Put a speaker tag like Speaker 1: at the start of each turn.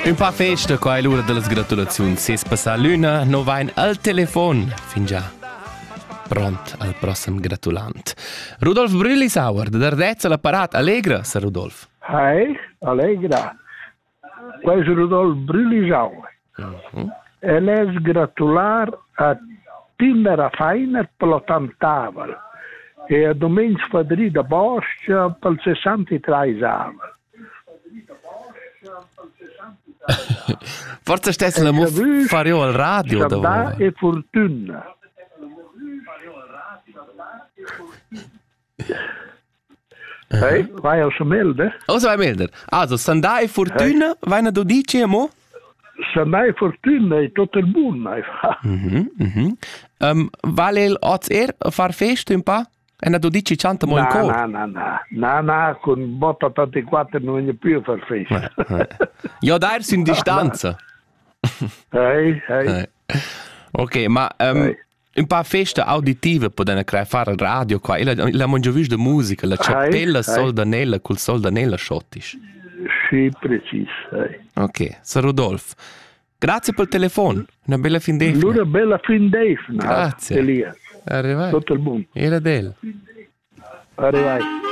Speaker 1: Un pa festa qua è l'ora delle gratulazioni. Se spassa l'una, non va al telefon. Fin già. Pront al prossimo gratulant. Rudolf Brülisauer, da Dardezza l'apparat. Allegra, sa Rudolf.
Speaker 2: Hey, allegra. Questo è Rudolf Brülisauer. E les gratular a Timera Feiner per l'80 e a Domenico Fadri da Bosch per il 63 anni.
Speaker 1: Forse stessa la fare al radio da
Speaker 2: Sandà e Fortuna. Hey, vai al Melder?
Speaker 1: Oh, so vai melder. Also, Sandà e Fortuna, vai na 12 e mo?
Speaker 2: Sandà e Fortuna e tutto il mondo.
Speaker 1: Vale il OZR a far festa un pa? E na 12 canta mo in cor?
Speaker 2: No, con botta 84 non viene più a far festa.
Speaker 1: Io dai in distanza.
Speaker 2: Hey.
Speaker 1: Ok, ma un pa festa auditiva potendo creare fare radio qua. La mangia visto de musica, la cappella Soldanella col Soldanella schottisch.
Speaker 2: Sì, preciso.
Speaker 1: Ok, Sir Rudolf. Grazie per il telefono. Una bella fin d'efna.
Speaker 2: Una bella fin d'efna.
Speaker 1: Grazie.
Speaker 2: Elia.
Speaker 1: Arrivai.
Speaker 2: Tutto il mondo.
Speaker 1: Era del.
Speaker 2: Arrivai.